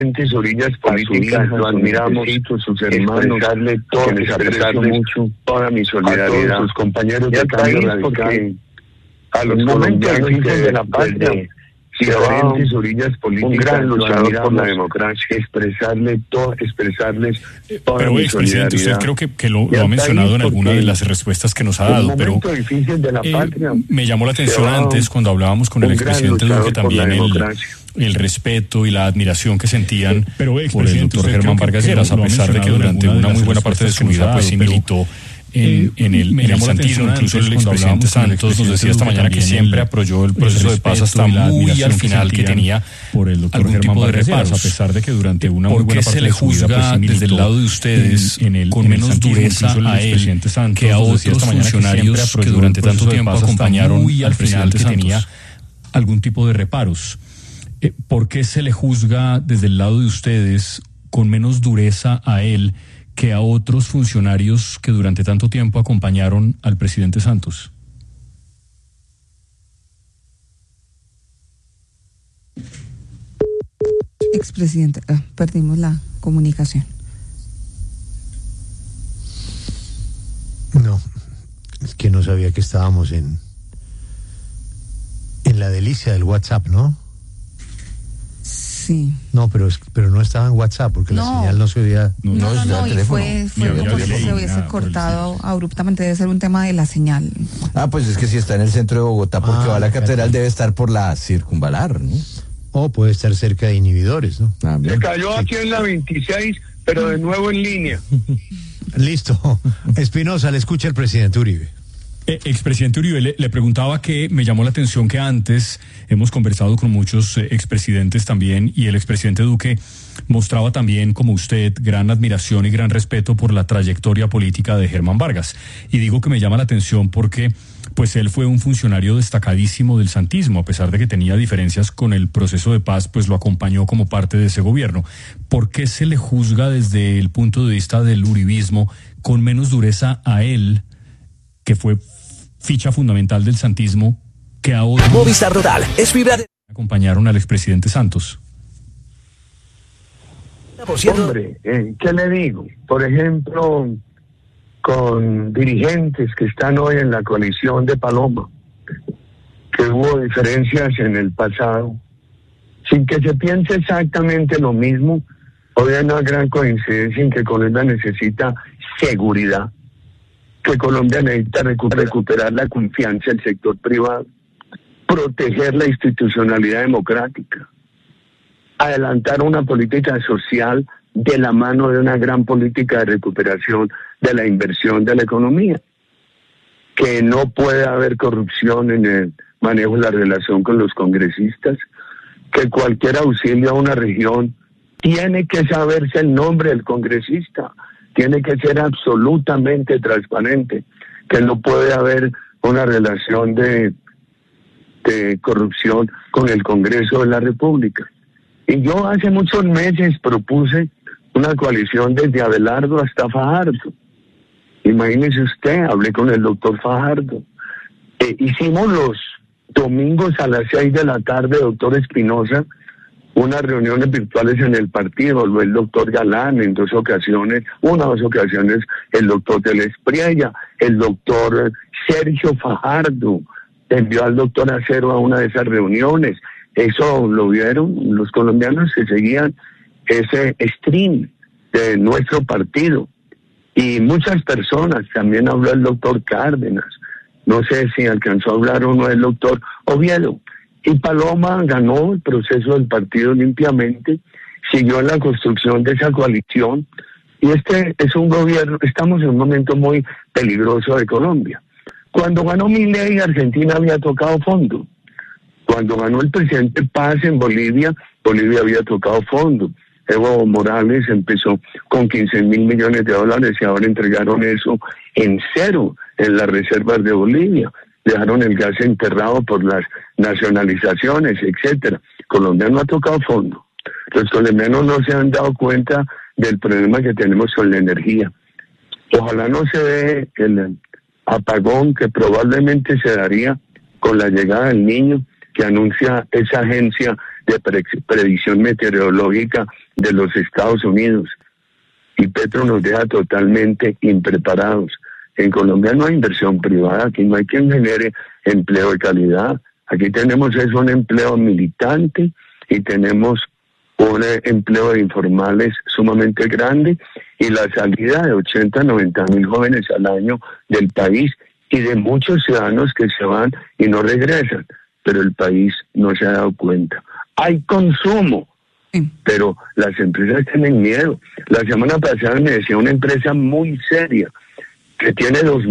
orillas políticas, lo admiramos, sus hermanos, expresarle mucho toda mi solidaridad a todos sus compañeros de Cambio Radical, a los colombianos de la patria, diferentes orillas políticas, un gran luchador por la democracia, expresarles toda pero, mi expresidente, usted solidaridad. creo que lo ha mencionado en alguna de las respuestas que nos ha dado, pero de la patria, me llamó la atención antes cuando hablábamos con el expresidente Duque también el respeto y la admiración que sentían por el doctor Germán Vargas Lleras, a pesar de que durante una muy buena parte de su vida pues sí militó en el santismo. Incluso el expresidente Santos nos decía esta mañana que siempre apoyó el proceso de paz hasta muy al final, que tenía por el doctor Germán Vargas Lleras, a pesar de que durante una muy buena parte de su vida pues sí militó desde el lado de ustedes con menos dureza a él que a otros funcionarios que durante tanto tiempo acompañaron al presidente, que tenía algún tipo de reparos? ¿Por qué se le juzga desde el lado de ustedes con menos dureza a él que a otros funcionarios que durante tanto tiempo acompañaron al presidente Santos? Expresidente, perdimos la comunicación. No, es que no sabía que estábamos en la delicia del WhatsApp, ¿no? Sí. No, pero no estaba en WhatsApp porque la señal no se oía. No, y fue porque se hubiese cortado abruptamente. Debe ser un tema de la señal. Pues es que si está en el centro de Bogotá, porque va a la catedral, debe estar por la circunvalar, ¿no? O puede estar cerca de Inhibidores, ¿no? Se cayó aquí en la 26, pero de nuevo en línea. Listo. Espinosa, le escucha el presidente Uribe. Expresidente Uribe, le preguntaba que me llamó la atención que antes hemos conversado con muchos expresidentes también, y el expresidente Duque mostraba también, como usted, gran admiración y gran respeto por la trayectoria política de Germán Vargas. Y digo que me llama la atención porque pues él fue un funcionario destacadísimo del santismo, a pesar de que tenía diferencias con el proceso de paz, pues lo acompañó como parte de ese gobierno. ¿Por qué se le juzga desde el punto de vista del uribismo con menos dureza a él, que fue ficha fundamental del santismo, que a otros Movistar Total es fibra de... acompañaron al expresidente Santos? Hombre, ¿qué le digo? Por ejemplo, con dirigentes que están hoy en la coalición de Paloma, que hubo diferencias en el pasado, sin que se piense exactamente lo mismo, hoy hay una gran coincidencia en que Colombia necesita seguridad, que Colombia necesita recuperar la confianza del sector privado, proteger la institucionalidad democrática, adelantar una política social de la mano de una gran política de recuperación de la inversión de la economía, que no puede haber corrupción en el manejo de la relación con los congresistas, que cualquier auxilio a una región tiene que saberse el nombre del congresista, tiene que ser absolutamente transparente, que no puede haber una relación de corrupción con el Congreso de la República. Y yo hace muchos meses propuse una coalición desde Abelardo hasta Fajardo. Imagínese usted, hablé con el doctor Fajardo. Hicimos los domingos a las 6 de la tarde, doctor Espinosa, unas reuniones virtuales en el partido, el doctor Galán en 2 ocasiones, una o 2 ocasiones el doctor de la Espriella, el doctor Sergio Fajardo envió al doctor Acero a una de esas reuniones. Eso lo vieron los colombianos que seguían ese stream de nuestro partido. Y muchas personas, también habló el doctor Cárdenas, no sé si alcanzó a hablar o no el doctor Oviedo. Y Paloma ganó el proceso del partido limpiamente, siguió en la construcción de esa coalición, y este es un gobierno, estamos en un momento muy peligroso de Colombia. Cuando ganó Milei, Argentina había tocado fondo. Cuando ganó el presidente Paz en Bolivia, Bolivia había tocado fondo. Evo Morales empezó con $15.000 millones y ahora entregaron eso en cero en las reservas de Bolivia. Dejaron el gas enterrado por las nacionalizaciones, etcétera. Colombia no ha tocado fondo. Los colombianos no se han dado cuenta del problema que tenemos con la energía. Ojalá no se dé el apagón que probablemente se daría con la llegada del Niño, que anuncia esa agencia de predicción meteorológica de los Estados Unidos. Y Petro nos deja totalmente impreparados. En Colombia no hay inversión privada, aquí no hay quien genere empleo de calidad. Aquí tenemos un empleo militante y tenemos un empleo de informales sumamente grande y la salida de 80, 90 mil jóvenes al año del país y de muchos ciudadanos que se van y no regresan. Pero el país no se ha dado cuenta. Hay consumo, pero las empresas tienen miedo. La semana pasada me decía una empresa muy seria que tiene